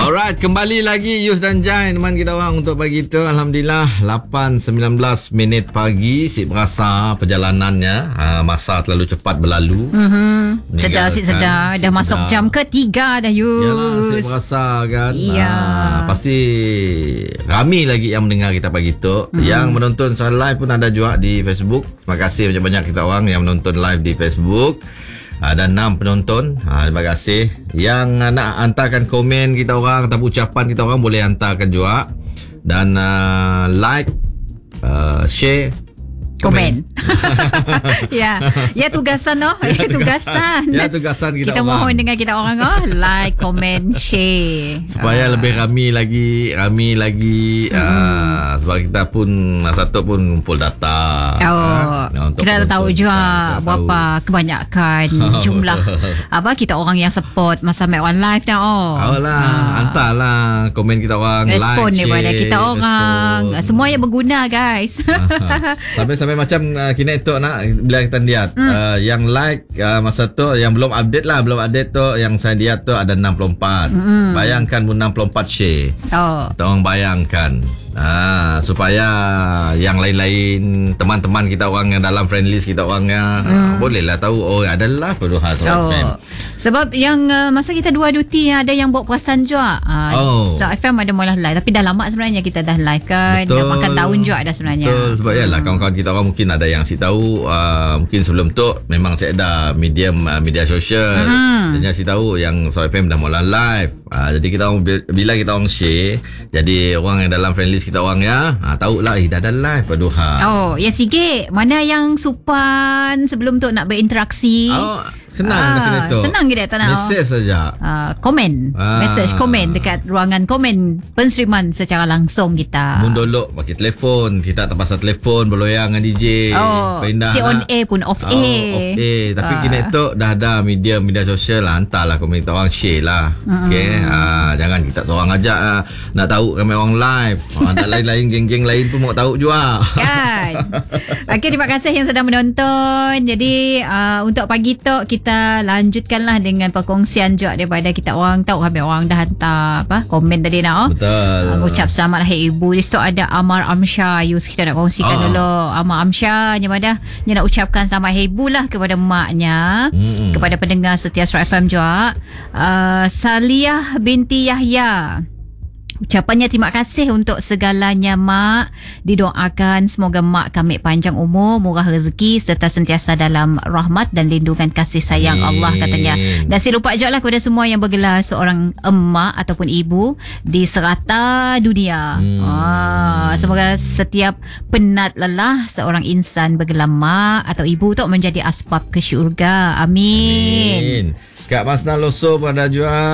Alright, kembali lagi Yus dan Jai teman kita orang untuk pagi tu. Alhamdulillah 8.19 minit pagi. Sip berasa perjalanannya, masa terlalu cepat berlalu. Sedar. Dah masuk jam ketiga dah Yus. Yalah, sip berasa kan. Ya. Pasti ramai lagi yang mendengar kita pagi tu. Yang menonton secara live pun ada juga di Facebook. Terima kasih banyak-banyak kita orang yang menonton live di Facebook. Ada 6 penonton. Terima kasih. Yang nak hantarkan komen kita orang atau ucapan kita orang boleh hantarkan juga. Dan like, share, komen. Ya tugasan tugasan. Ya tugasan kita orang. Mohon dengan kita orang like, komen, share supaya lebih ramai lagi. Sebab kita pun satu pun kumpul data. Kita tahu juga berapa kebanyakan jumlah kita orang yang support masa Mac One Live dah. Hantarlah komen kita orang, respon like, daripada share, kita orang. Semua yang berguna guys. Sampai macam kini tu nak bila kita lihat yang like masa tu yang belum update tu yang saya lihat tu ada 64. Bayangkan pun 64 share. Kita orang bayangkan supaya yang lain-lain teman-teman kita orang yang dalam friend list kita orang bolehlah tahu adalah Peruha FM. Sebab yang masa kita dua duty ada yang buat perasan juga. Star FM ada mula live tapi dah lama sebenarnya kita dah live kan. Dah makan tahun juga dah sebenarnya. Betul, sebab yalah kawan-kawan kita orang mungkin ada yang si tahu mungkin sebelum tu memang saya ada media sosial. Dan si tahu yang Star FM dah mula live. Jadi kita orang bila kita orang share, jadi orang yang dalam friend list kita orang tahulah dah ada live Peruha. Ya sikit. Mana yang supan sebelum tu nak berinteraksi? Senang kita tak nak message saja. Komen, message komen dekat ruangan komen penseriman secara langsung kita. Mun dulu pakai telefon, kita tak pasal telefon berloyang dengan DJ. Si on air pun off air. Tapi kini tu dah ada media sosial lah, hantarlah komen kita orang, share lah. Okey, jangan kita seorang aja nak tahu ramai orang live. Ada lain-lain geng-geng lain pun mau tahu juga. Kan. Okey, terima kasih yang sedang menonton. Jadi untuk pagi tu kita lanjutkanlah dengan perkongsian juga daripada kita orang. Tahu ramai orang dah hantar komen tadi nak. Betul. Ucap selamat hari ibu. Di situ ada Amar Amsyah. Yus, kita nak kongsikan dulu. Amar Amsyah dia nak ucapkan selamat hari ibu lah kepada maknya, kepada pendengar setia Surat FM juga. Saliah binti Yahya, ucapannya terima kasih untuk segalanya mak. Didoakan semoga mak kami panjang umur, murah rezeki serta sentiasa dalam rahmat dan lindungan kasih sayang Allah katanya. Dan saya lupa juga lah kepada semua yang bergelar seorang emak ataupun ibu di serata dunia. Semoga setiap penat lelah seorang insan bergelar mak atau ibu tu menjadi asbab ke syurga. Amin. Kak Masna Loso pada juga